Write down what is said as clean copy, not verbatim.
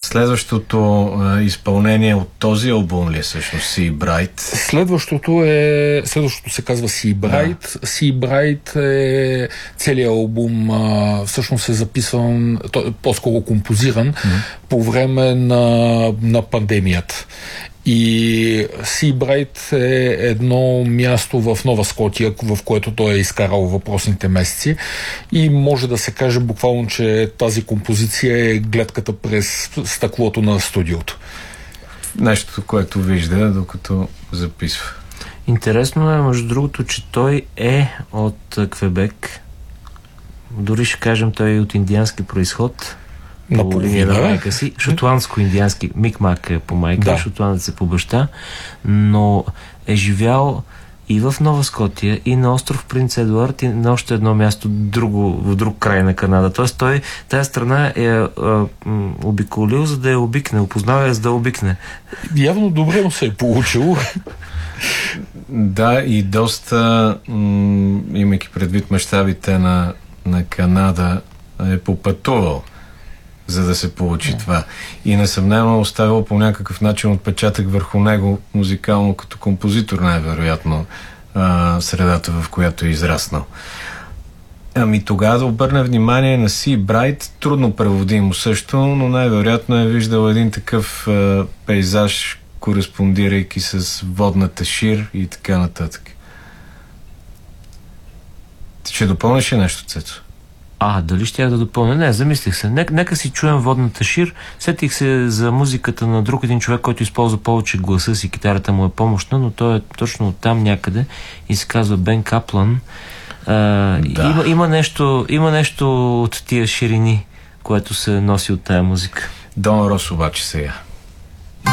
Следващото изпълнение от този албум ли е всъщност Sea Bright? Следващото се казва Sea Bright. Да. Sea Bright е целият албум, всъщност е записан, по-скоро композиран по време на пандемията. И Sea Bright е едно място в Нова Скотия, в което той е изкарал въпросните месеци, и може да се каже буквално, че тази композиция е гледката през стъклото на студиото. Нещо, което вижда, докато записва. Интересно е, между другото, че той е от Квебек. Дори ще кажем, той е от индиански произход. По линия на майка си. Шотландско-индиански. Мик-мак е по майка, шотландец е по баща, но е живял и в Нова Скотия, и на остров Принц Едуард, и на още едно място в друг край на Канада. Тоест той тая страна е обиколил, за да я обикне. Опознава я, за да обикне. Явно добре му се е получило. Да, и доста, имайки предвид мащабите на Канада, е попътувал, за да се получи това. И несъмнено е оставил по някакъв начин отпечатък върху него музикално като композитор, най-вероятно средата, в която е израснал. Ами тогава да обърне внимание на Sea Bright, трудно преводимо също, но най-вероятно е виждал един такъв пейзаж, кореспондирайки с водната шир и така нататък. Ти ще допълниш ли нещо, Цецо? Дали ще я да допълня? Не, замислих се. Нека си чуем водната шир. Сетих се за музиката на друг един човек, който използва повече гласа си, китарата му е помощна, но той е точно оттам някъде и се казва Бен Каплан. Да. Има нещо от тия ширини, което се носи от тая музика. Дон Рос обаче сега.